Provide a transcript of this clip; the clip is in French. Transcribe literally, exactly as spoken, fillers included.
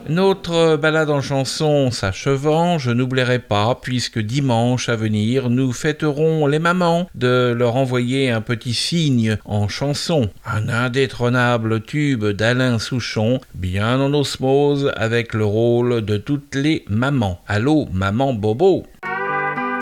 Notre balade en chanson s'achevant, je n'oublierai pas, puisque dimanche à venir, nous fêterons les mamans, de leur envoyer un petit signe en chanson, un indétrônable tube d'Alain Souchon, bien en osmose avec le rôle de toutes les mamans. Allô, maman Bobo!